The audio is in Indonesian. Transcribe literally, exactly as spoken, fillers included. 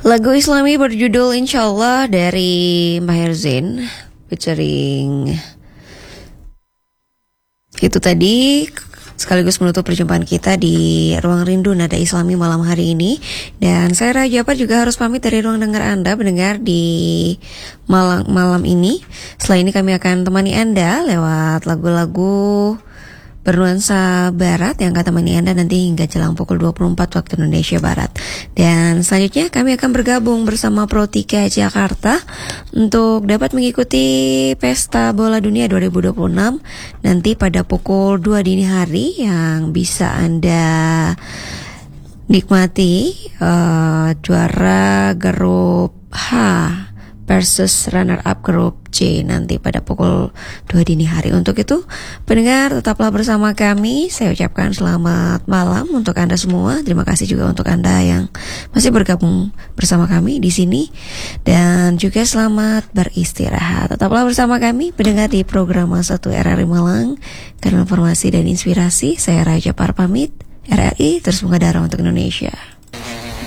Lagu Islami berjudul Insyaallah dari Maher Zain featuring itu tadi sekaligus menutup perjumpaan kita di Ruang Rindu Nada Islami malam hari ini. Dan saya Raja Par juga harus pamit dari ruang dengar Anda mendengar di malam malam ini. Setelah ini kami akan temani Anda lewat lagu-lagu bernuansa barat yang akan temani Anda nanti hingga jelang pukul dua puluh empat waktu Indonesia Barat. Dan selanjutnya kami akan bergabung bersama Pro tiga Jakarta untuk dapat mengikuti Pesta Bola Dunia dua ribu dua puluh enam nanti pada pukul dua dini hari, yang bisa Anda nikmati uh, juara grup H versus runner-up grup C nanti pada pukul dua dini hari. Untuk itu, pendengar tetaplah bersama kami. Saya ucapkan selamat malam untuk Anda semua. Terima kasih juga untuk Anda yang masih bergabung bersama kami di sini. Dan juga selamat beristirahat. Tetaplah bersama kami, pendengar di program satu R R I Malang. Karena informasi dan inspirasi, saya Raja Par pamit. R R I terus mengudara untuk Indonesia.